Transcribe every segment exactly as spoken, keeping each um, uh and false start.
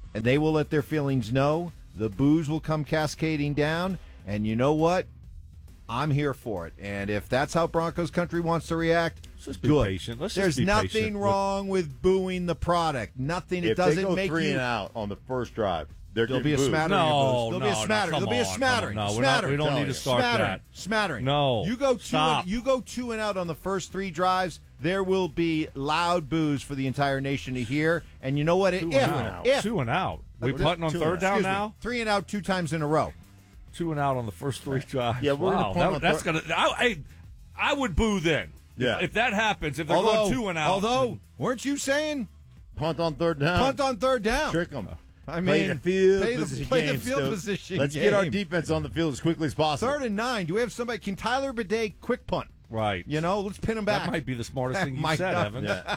and they will let their feelings know. The boos will come cascading down, and you know what? I'm here for it. And if that's how Broncos country wants to react, Let's just be good. patient. Let's There's just be nothing patient. wrong with booing the product. Nothing. It if doesn't they go make three you. and out on the first drive, they're There'll be a booed. smattering No, of boos. There'll no, be a no, smattering. come There'll be a on, smattering. come on. No, we're not- smattering. we don't need to start smattering. that. Smattering. No, You go two. stop. And, you go two and out on the first three drives. There will be loud boos for the entire nation to hear. And you know what? If, Two and out. if Two and out. We Uh, punting on two third and down excuse me, now? three and out two times in a row. Two and out on the first three drives. Yeah, we're gonna wow. punt That, on that's third- gonna. I, I, I would boo then. Yeah. If, if that happens, if they're Although, going two and out. although weren't you saying Punt on third down. punt on third down? Trick them. I mean, play the field play the, position play game, the field Stoke. position. Let's game. get our defense on the field as quickly as possible. Third and nine. Do we have somebody? Can Tyler Bidet quick punt? right. You know, let's pin him back. That might be the smartest That thing you might said, not- Evan. Yeah.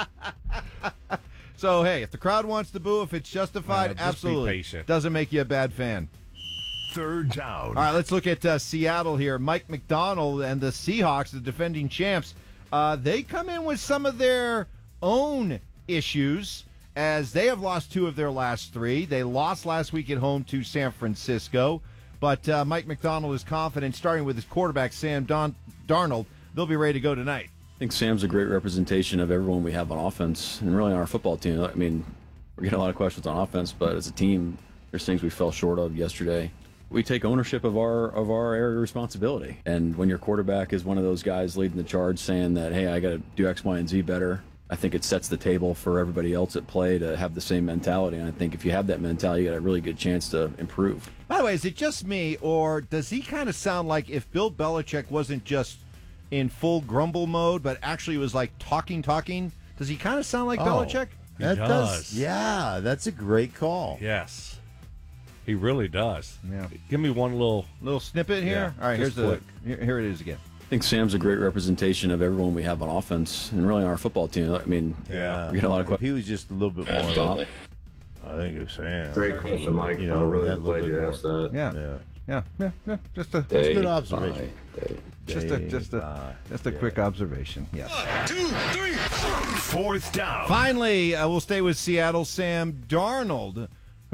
So hey, if the crowd wants to boo, if it's justified, Uh, just be absolutely patient. doesn't make you a bad fan. Third down. All right, let's look at uh, Seattle here. Mike McDonald and the Seahawks, the defending champs, uh, they come in with some of their own issues as they have lost two of their last three. They lost last week at home to San Francisco, but uh, Mike McDonald is confident, starting with his quarterback, Sam Don- Darnold, they'll be ready to go tonight. I think Sam's a great representation of everyone we have on offense and really on our football team. I mean, we're getting a lot of questions on offense, but as a team, there's things we fell short of yesterday. We take ownership of our of our area of responsibility. And when your quarterback is one of those guys leading the charge saying that, hey, I got to do X, Y, and Z better, I think it sets the table for everybody else at play to have the same mentality. And I think if you have that mentality, you got a really good chance to improve. By the way, is it just me, or does he kind of sound like if Bill Belichick wasn't just in full grumble mode, but actually was like talking, talking? Does he kind of sound like Oh. Belichick? That does. Yeah, that's a great call. Yes. He really does. Yeah. Give me one little. Little snippet here. Yeah, All right, here's just the quick. here, here it is again. I think Sam's a great representation of everyone we have on offense and really on our football team. I mean, Yeah. we get a lot of If questions. he was just a little bit more. Absolutely. I think it was Sam. Great question, Mike. You know, I'm really that glad little you bit asked that. Yeah, Yeah. yeah, yeah, yeah. Just a Day good observation. by day. just a just a just a quick observation. Yes. Two, three, fourth down. Finally, uh, we'll stay with Seattle. Sam Darnold,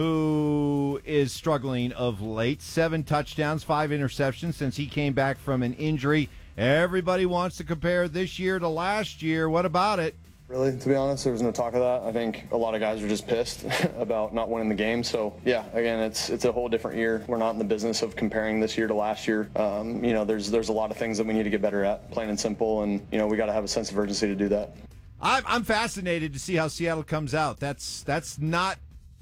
who is struggling of late. Seven touchdowns, five interceptions since he came back from an injury. Everybody wants to compare this year to last year. What about it? Really, to be honest, there was no talk of that. I think a lot of guys are just pissed about not winning the game. So, yeah, again, it's it's a whole different year. We're not in the business of comparing this year to last year. Um, you know, there's there's a lot of things that we need to get better at, plain and simple, and, you know, we got to have a sense of urgency to do that. I'm, I'm fascinated to see how Seattle comes out. That's that's not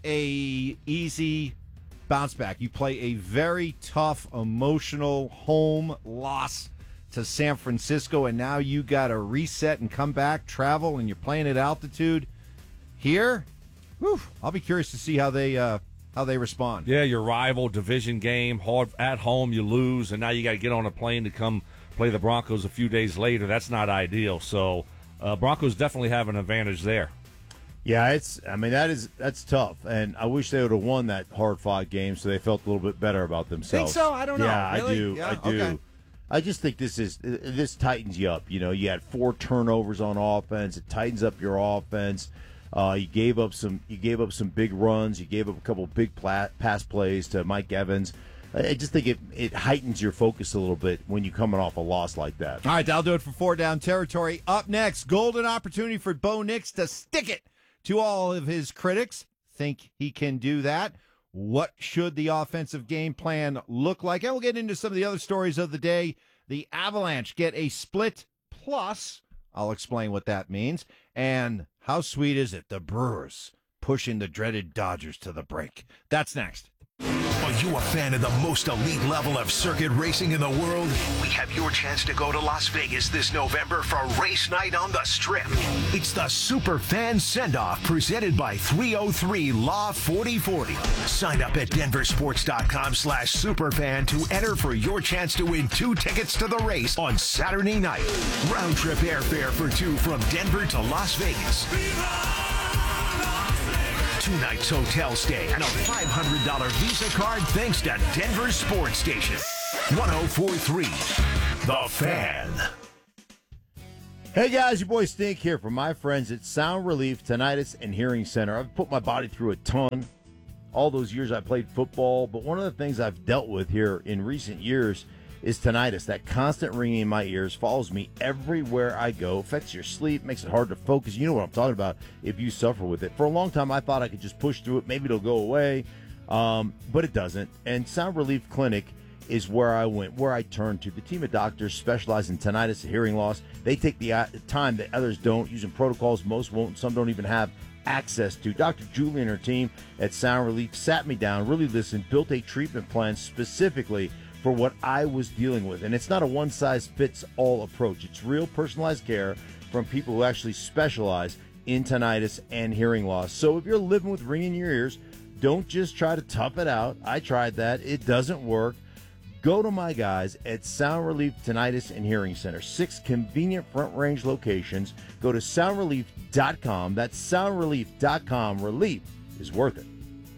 a easy bounce back. You play a very tough, emotional home loss to San Francisco, and now you got to reset and come back, travel, and you're playing at altitude. Here, whew, I'll be curious to see how they uh, how they respond. Yeah, your rival division game, hard at home, you lose, and now you got to get on a plane to come play the Broncos a few days later. That's not ideal. So, uh, Broncos definitely have an advantage there. Yeah, it's. I mean, that is that's tough, and I wish they would have won that hard-fought game so they felt a little bit better about themselves. Think so? I don't know. Yeah, Really? I do. Yeah, I do. okay. I just think this is this tightens you up. You know, you had four turnovers on offense. It tightens up your offense. Uh, you gave up some. You gave up some big runs. You gave up a couple big pla- pass plays to Mike Evans. I just think it it heightens your focus a little bit when you're coming off a loss like that. All right, that'll do it for Four Down Territory. Up next, golden opportunity for Bo Nix to stick it to all of his critics. Think he can do that? What should the offensive game plan look like? And we'll get into some of the other stories of the day. The Avalanche get a split plus. I'll explain what that means. And how sweet is it? The Brewers pushing the dreaded Dodgers to the brink. That's next. Are you a fan of the most elite level of circuit racing in the world? We have your chance to go to Las Vegas this November for race night on the Strip. It's the Superfan Send-Off presented by three oh three Law forty forty. Sign up at denversports.com slash superfan to enter for your chance to win two tickets to the race on Saturday night. Round trip airfare for two from Denver to Las Vegas. Two nights hotel stay and a five hundred dollars Visa card thanks to Denver Sports Station. one oh four point three The Fan. Hey guys, your boy Stink here from my friends at Sound Relief Tinnitus and Hearing Center. I've put my body through a ton all those years I played football. But one of the things I've dealt with here in recent years is tinnitus. That constant ringing in my ears follows me everywhere I go, affects your sleep, makes it hard to focus. You know what I'm talking about if you suffer with it. For a long time, I thought I could just push through it. Maybe it'll go away, um, but it doesn't. And Sound Relief Clinic is where I went, where I turned to. The team of doctors specialize in tinnitus and hearing loss. They take the uh, time that others don't, using protocols most won't, some don't even have access to. Doctor Julie and her team at Sound Relief sat me down, really listened, built a treatment plan specifically for what I was dealing with. And it's not a one-size-fits-all approach. It's real personalized care from people who actually specialize in tinnitus and hearing loss. So if you're living with ringing in your ears, don't just try to tough it out. I tried that. It doesn't work. Go to my guys at Sound Relief Tinnitus and Hearing Center. Six convenient Front Range locations. Go to sound relief dot com. That's sound relief dot com. Relief is worth it.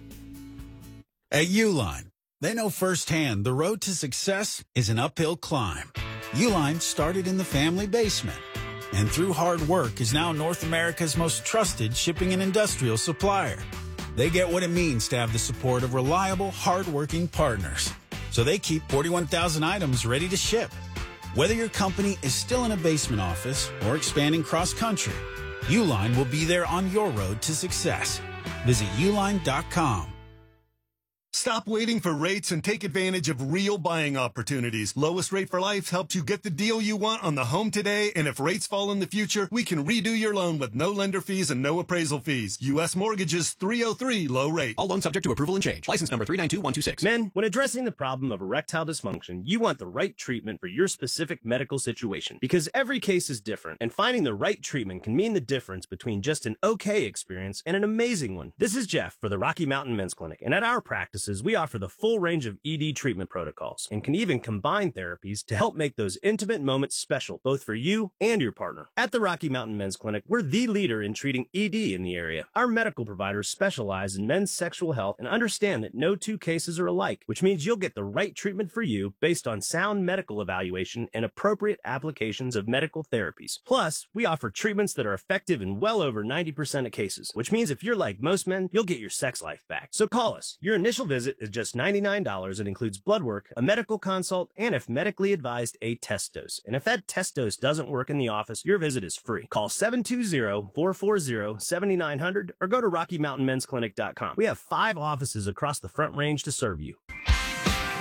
At Uline, they know firsthand the road to success is an uphill climb. Uline started in the family basement, and through hard work is now North America's most trusted shipping and industrial supplier. They get what it means to have the support of reliable, hardworking partners. So they keep forty-one thousand items ready to ship. Whether your company is still in a basement office or expanding cross-country, Uline will be there on your road to success. Visit uline dot com. Stop waiting for rates and take advantage of real buying opportunities. Lowest Rate for Life helps you get the deal you want on the home today, and if rates fall in the future, we can redo your loan with no lender fees and no appraisal fees. U S Mortgages three oh three Low Rate. All loans subject to approval and change. License number three nine two one two six. Men, when addressing the problem of erectile dysfunction, you want the right treatment for your specific medical situation. Because every case is different, and finding the right treatment can mean the difference between just an okay experience and an amazing one. This is Jeff for the Rocky Mountain Men's Clinic, and at our practices, we offer the full range of E D treatment protocols and can even combine therapies to help make those intimate moments special, both for you and your partner. At the Rocky Mountain Men's Clinic, we're the leader in treating E D in the area. Our medical providers specialize in men's sexual health and understand that no two cases are alike, which means you'll get the right treatment for you based on sound medical evaluation and appropriate applications of medical therapies. Plus, we offer treatments that are effective in well over ninety percent of cases, which means if you're like most men, you'll get your sex life back. So call us. Your initial visit is just ninety-nine dollars. It includes blood work, a medical consult, and if medically advised, a test dose. And if that test dose doesn't work in the office, your visit is free. Call seven two zero, four four zero, seven nine zero zero or go to rocky mountain men's clinic dot com. We have five offices across the Front Range to serve you.